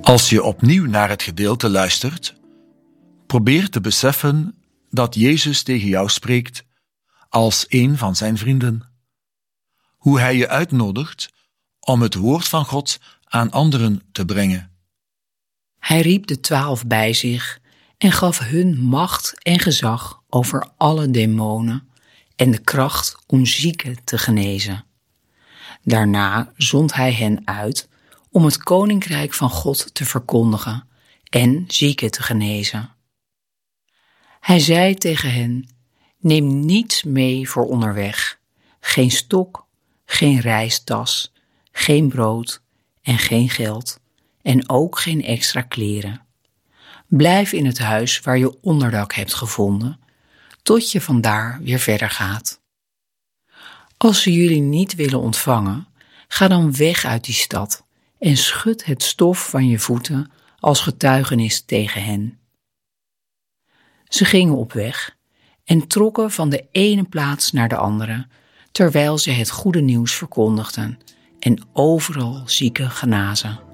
Als je opnieuw naar het gedeelte luistert, probeer te beseffen dat Jezus tegen jou spreekt als een van zijn vrienden. Hoe hij je uitnodigt om het woord van God aan anderen te brengen. Hij riep de 12 bij zich en gaf hun macht en gezag over alle demonen en de kracht om zieken te genezen. Daarna zond hij hen uit om het koninkrijk van God te verkondigen en zieken te genezen. Hij zei tegen hen: neem niets mee voor onderweg, geen stok, geen reistas, geen brood en geen geld en ook geen extra kleren. Blijf in het huis waar je onderdak hebt gevonden, tot je vandaar weer verder gaat. Als ze jullie niet willen ontvangen, ga dan weg uit die stad en schud het stof van je voeten als getuigenis tegen hen. Ze gingen op weg en trokken van de ene plaats naar de andere, terwijl ze het goede nieuws verkondigden en overal zieken genazen.